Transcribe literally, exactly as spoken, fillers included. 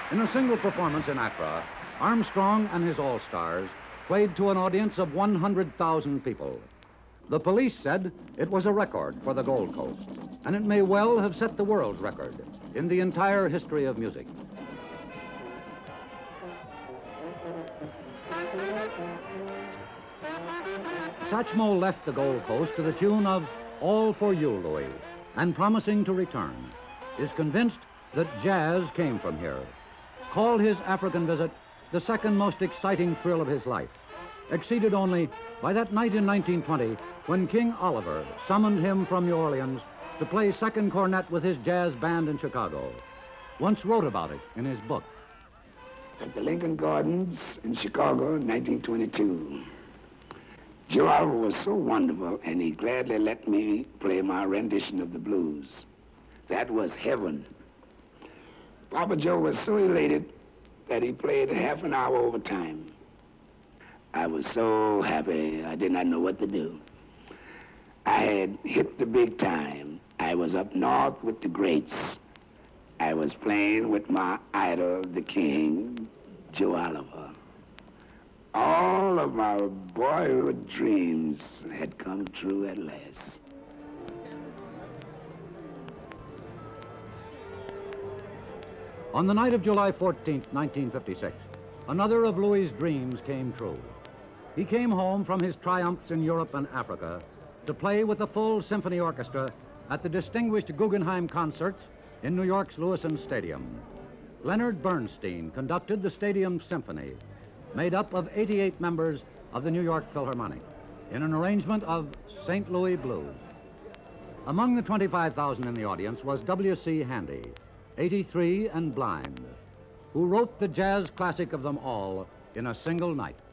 In a single performance in Accra, Armstrong and his All-Stars played to an audience of one hundred thousand people. The police said it was a record for the Gold Coast, and it may well have set the world's record in the entire history of music. Satchmo left the Gold Coast to the tune of All for You, Louie, and promising to return, is convinced that jazz came from here. Called his African visit the second most exciting thrill of his life, exceeded only by that night in nineteen twenty when King Oliver summoned him from New Orleans to play second cornet with his jazz band in Chicago. Once wrote about it in his book. At the Lincoln Gardens in Chicago in nineteen twenty-two. Joe Oliver was so wonderful, and he gladly let me play my rendition of the blues. That was heaven. Papa Joe was so elated that he played half an hour over time. I was so happy, I did not know what to do. I had hit the big time. I was up north with the greats. I was playing with my idol, the king, Joe Oliver. All of my boyhood dreams had come true at last. On the night of July fourteenth, nineteen fifty-six, another of Louis's dreams came true. He came home from his triumphs in Europe and Africa to play with a full symphony orchestra at the distinguished Guggenheim concerts in New York's Lewisohn Stadium. Leonard Bernstein conducted the Stadium Symphony, made up of eighty-eight members of the New York Philharmonic, in an arrangement of Saint Louis Blues. Among the twenty-five thousand in the audience was W C Handy, eighty-three and blind, who wrote the jazz classic of them all in a single night.